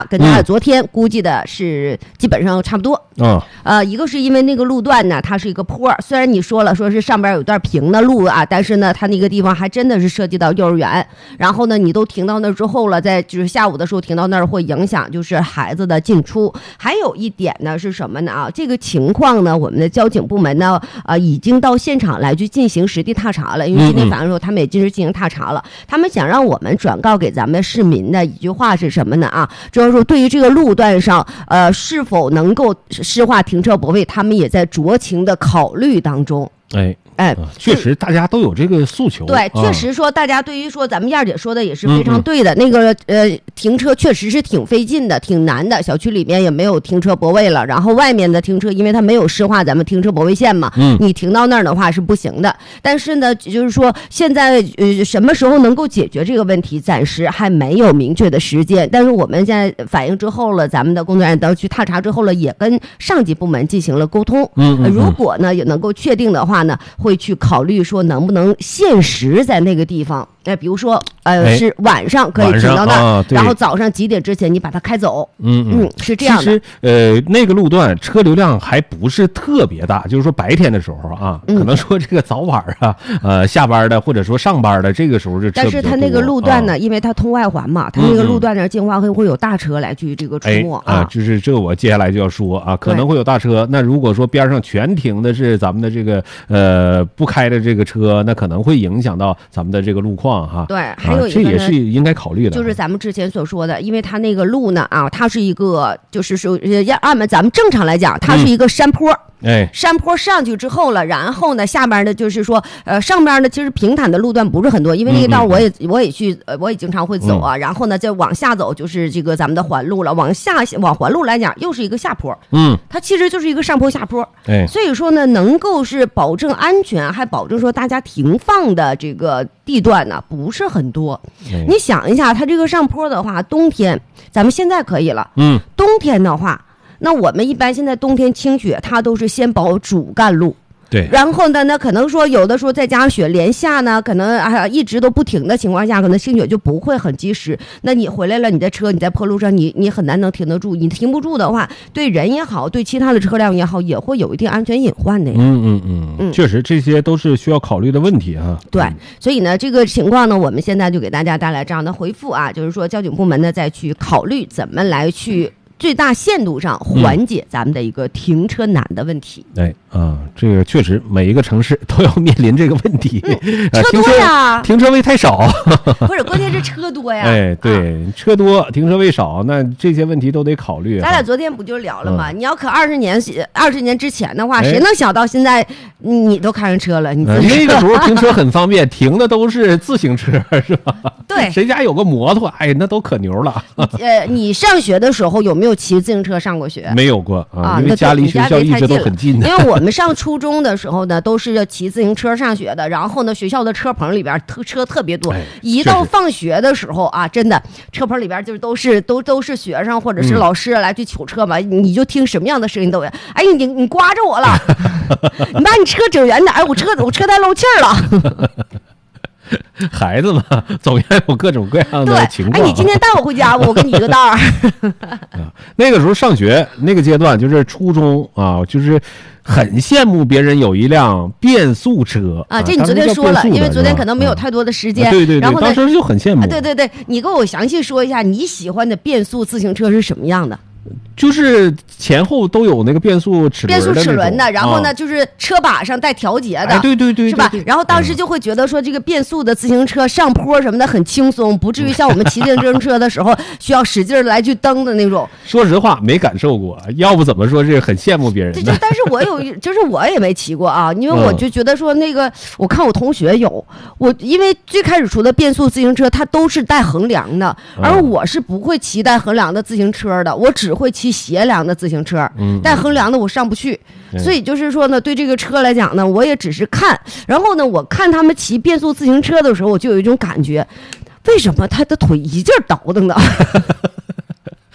跟咱俩昨天估计的是基本上差不多。一个是因为那个路段呢，它是一个坡，虽然你说了说是上边有段平的路啊，但是呢，它那个地方还真的是涉及到幼儿园。然后呢，你都停到那之后了，在就是下午的时候停到那儿会影响就是孩子的进出。还有一点呢是什么呢啊？这个情况呢，我们的交警部门呢已经到现场来去进行实地踏查了，因为今天反映说他们也进行踏查了。他们想让我们转告给咱们市民的一句话是什么呢啊？就是说对于这个路段上是否能够施划停车泊位，他们也在酌情的考虑当中。 确实大家都有这个诉求。 对，确实说大家对于说咱们燕姐说的也是非常对的。那个停车确实是挺费劲的，挺难的。小区里面也没有停车泊位了，然后外面的停车，因为它没有施划咱们停车泊位线嘛，你停到那儿的话是不行的。但是呢，就是说现在什么时候能够解决这个问题，暂时还没有明确的时间。但是我们现在反映之后了，咱们的工作人员都去踏查之后了，也跟上级部门进行了沟通。如果呢也能够确定的话呢，会去考虑说能不能限时在那个地方，比如说是晚上可以停到那儿，然后早上几点之前你把它开走。是这样的。 其实那个路段车流量还不是特别大，就是说白天的时候啊，可能说这个早晚啊，下班的或者说上班的这个时候是车比较多。 但是它那个路段呢，因为它通外环嘛，它那个路段呢经常会有大车来去这个出没就是这个我接下来就要说啊，可能会有大车。那如果说边上全停的是咱们的这个不开的这个车，那可能会影响到咱们的这个路况哈。 对，还有一个这也是应该考虑的， 就是咱们之前所说的，因为它那个路呢它是一个就是说按咱们正常来讲，它是一个山坡。山坡上去之后了，然后呢，下边呢就是说，上边呢其实平坦的路段不是很多，因为那个道我也去，我也经常会走啊。然后呢，再往下走就是这个咱们的环路了，往环路来讲又是一个下坡，它其实就是一个上坡下坡。所以说呢，能够是保证安全，还保证说大家停放的这个地段呢不是很多。你想一下，它这个上坡的话，冬天咱们现在可以了，冬天的话。那我们一般现在冬天清雪，它都是先保主干路， 对， 然后呢，可能说有的时候再加上雪连下呢，可能一直都不停的情况下，可能清雪就不会很及时。那你回来了，你的车你在坡路上，你很难能停得住。你停不住的话，对人也好，对其他的车辆也好，也会有一定安全隐患的呀。 确实这些都是需要考虑的问题啊。 对，所以呢，这个情况呢，我们现在就给大家带来这样的回复啊，就是说交警部门呢再去考虑怎么来去。最大限度上缓解咱们的一个停车难的问题。 这个确实每一个城市都要面临这个问题。 车多呀， 停车位太少， 不是，关键是车多呀。 对，车多，停车位少，那这些问题都得考虑。 咱俩昨天不就聊了吗？你要可20年之前的话，谁能想到现在你都开上车了？你那个时候停车很方便，停的都是自行车，是吧？ 对， 谁家有个摩托，那都可牛了。 你上学的时候有没有骑自行车上过学？ 没有过因为家离学校一直都很近的。 因为我们上初中的时候呢，都是要骑自行车上学的，然后呢，学校的车棚里边车特别多。一到放学的时候真的车棚里边就是都是学生或者是老师来去取车嘛，你就听什么样的声音都有。你刮着我了，你把你车整远点，我车带漏气儿了。 孩子嘛，总要有各种各样的情况。 你今天带我回家吧，我给你一个道儿。 那个时候上学那个阶段，就是初中就是很羡慕别人有一辆变速车这你昨天说了，因为昨天可能没有太多的时间。 对， 然后当时就很羡慕。 对，你给我详细说一下你喜欢的变速自行车是什么样的？ 就是前后都有那个变速齿轮的，然后呢，就是车把上带调节的， 对， 是吧？然后当时就会觉得说，这个变速的自行车上坡什么的很轻松，不至于像我们骑自行车的时候需要使劲来去蹬的那种。 说实话，没感受过，要不怎么说这很羡慕别人的。 但是我我也没骑过因为我就觉得说那个，我看我同学有，因为最开始出的变速自行车它都是带横梁的，而我是不会骑带横梁的自行车的，我只会骑斜梁的自行车，带横梁的我上不去。所以就是说呢，对这个车来讲呢，我也只是看，然后呢，我看他们骑变速自行车的时候，我就有一种感觉，为什么他的腿一劲儿倒腾的？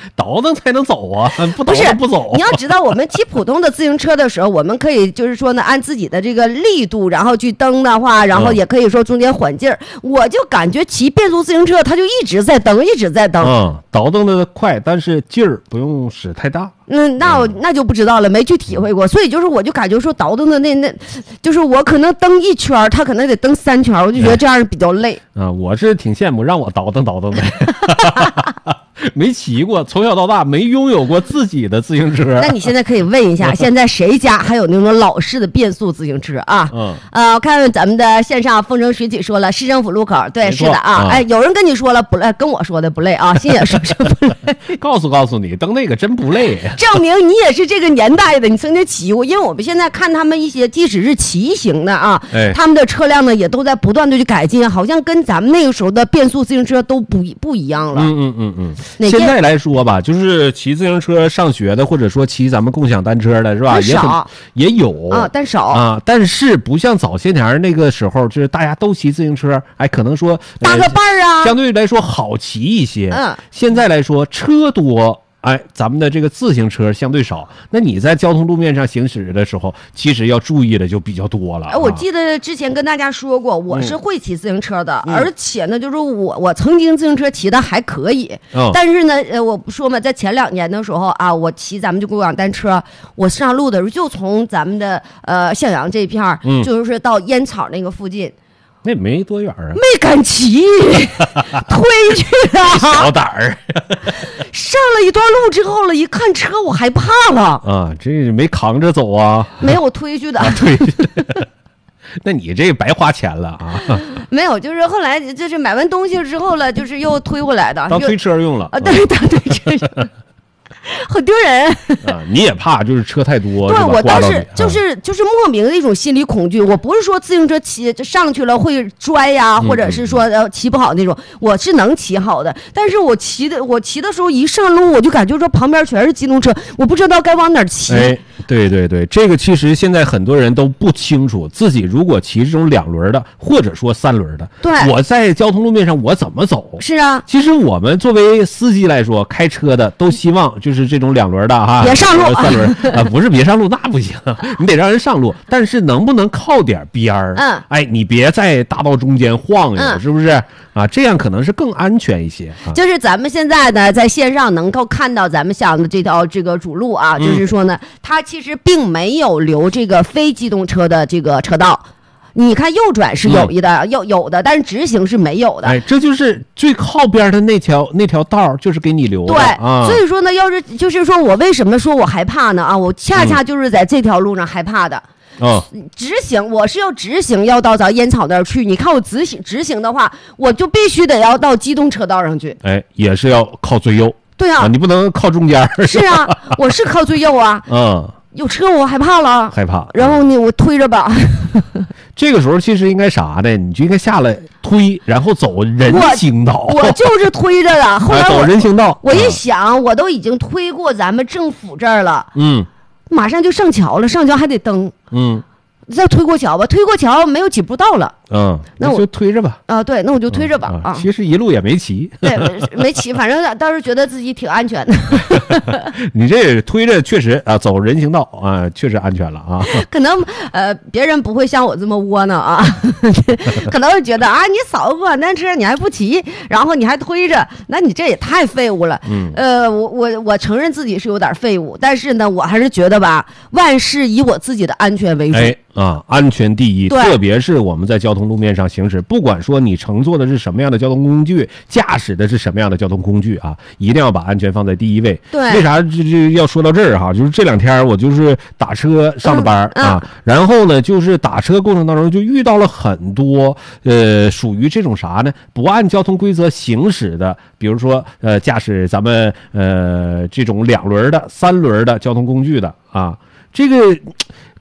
倒腾才能走啊，不倒腾不走。 你要知道，我们骑普通的自行车的时候，我们可以就是说呢，按自己的这个力度，然后去蹬的话，然后也可以说中间缓劲儿。我就感觉骑变速自行车，它就一直在蹬，一直在蹬。 倒腾的快，但是劲儿不用使太大。 那就不知道了，没去体会过。所以就是我就感觉说倒腾的就是我可能蹬1圈，他可能得蹬3圈，我就觉得这样比较累。 我是挺羡慕让我倒腾倒腾的。没骑过，从小到大没拥有过自己的自行车。 那你现在可以问一下，现在谁家还有那种老式的变速自行车啊？看看咱们的线上风生水起说了，市政府路口，对，是的啊。哎，有人跟你说了不累，跟我说的不累啊，心也说是不累。 告诉你，蹬那个真不累， 证明你也是这个年代的，你曾经骑过。因为我们现在看他们一些，即使是骑行的啊，他们的车辆呢也都在不断的去改进，好像跟咱们那个时候的变速自行车都不一样了。 现在来说吧，就是骑自行车上学的，或者说骑咱们共享单车的，是吧？也有啊，但少啊。但是不像早些年那个时候，就是大家都骑自行车，哎，可能说搭个伴儿啊， 相对来说好骑一些。现在来说车多。哎，咱们的这个自行车相对少，那你在交通路面上行驶的时候，其实要注意的就比较多了。 我记得之前跟大家说过，我是会骑自行车的，而且呢，就是我曾经自行车骑的还可以，但是呢，我不说嘛，在前2年的时候啊，我骑咱们就共享单车，我上路的时候就从咱们的向阳这片儿，就是到烟草那个附近。 那没多远啊， 没敢骑，推去啊， 小胆儿。 上了一段路之后了，一看车我害怕了啊，这没扛着走啊？ 没有，推去的。 推去。那你这白花钱了啊？ 没有，就是后来就是买完东西之后了，就是又推回来的， 当推车用了啊？对，当推车用。很丢人啊！你也怕就是车太多， 对，我当时就是莫名的一种心理恐惧。我不是说自行车骑上去了会摔呀，或者是说骑不好那种，我是能骑好的。但是我骑的时候一上路，我就感觉说旁边全是机动车，我不知道该往哪儿骑。 哎，对，这个其实现在很多人都不清楚，自己如果骑这种2轮的，或者说3轮的， 对， 我在交通路面上我怎么走？ 是啊， 其实我们作为司机来说，开车的都希望就是这种2轮的哈， 别上路 ，3轮啊，不是别上路那不行，你得让人上路，但是能不能靠点边儿？哎，你别在大道中间晃悠，是不是啊？这样可能是更安全一些。 就是咱们现在呢，在线上能够看到咱们想的这条这个主路啊，就是说呢，它其实并没有留这个非机动车的这个车道。你看右转是有的，有的，但是直行是没有的。 哎，这就是最靠边的那条道，就是给你留的。 对，所以说呢，要是就是说我为什么说我害怕呢？啊，我恰恰就是在这条路上害怕的。直行我是要直行，要到咱烟草那儿去。你看我直行的话，我就必须得要到机动车道上去。 哎，也是要靠最右。 对啊， 你不能靠中间。 是啊，我是靠最右啊。有车我害怕了， 害怕。 然后呢，我推着吧。 这个时候其实应该啥呢？你就应该下来推，然后走人行道。 我就是推着的。后来走人行道， 我一想，我都已经推过咱们政府这儿了，马上就上桥了，上桥还得蹬，再推过桥吧，推过桥没有几步到了。 那我就推着吧。 对，那我就推着吧。 其实一路也没骑。 对，没骑，反正倒是觉得自己挺安全的。 你这推着确实啊，走人行道啊，确实安全了啊。 可能别人不会像我这么窝囊啊，可能会觉得啊，你扫个共享单车你还不骑，然后你还推着，那你这也太废物了。我承认自己是有点废物，但是呢，我还是觉得吧，万事以我自己的安全为主。 安全第一，特别是我们在交通路面上行驶，不管说你乘坐的是什么样的交通工具，驾驶的是什么样的交通工具啊，一定要把安全放在第一位。 对， 为啥这要说到这儿哈？就是这2天我就是打车上的班然后呢，就是打车过程当中就遇到了很多属于这种啥呢？不按交通规则行驶的，比如说驾驶咱们这种2轮的、3轮的交通工具的啊，这个。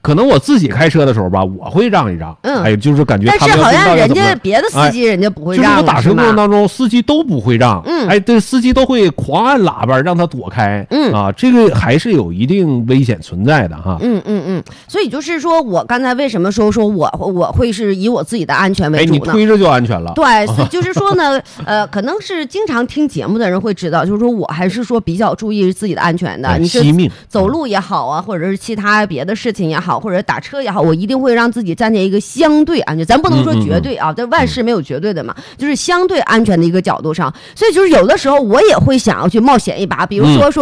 可能我自己开车的时候吧，我会让一让，就是感觉但是好像人家别的司机人家不会让， 就是我打车过程当中司机都不会让，对，司机都会狂按喇叭让他躲开，这个还是有一定危险存在的哈。 所以就是说我刚才为什么说我会是以我自己的安全为主呢？ 你推着就安全了。 对，就是说呢，可能是经常听节目的人会知道，就是说我还是说比较注意自己的安全的。你是走路也好啊，或者是其他别的事情也好，或者打车也好，我一定会让自己站在一个相对安全，咱不能说绝对啊，这万事没有绝对的嘛，就是相对安全的一个角度上。所以就是有的时候我也会想要去冒险一把，比如说